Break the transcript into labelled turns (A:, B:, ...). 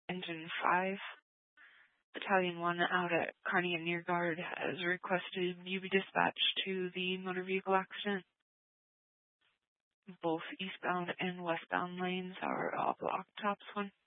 A: Engine 5, Battalion 1 out at Kearney and Nearguard has requested you be dispatched to the motor vehicle accident. Both eastbound and westbound lanes are all blocked. Tops 1.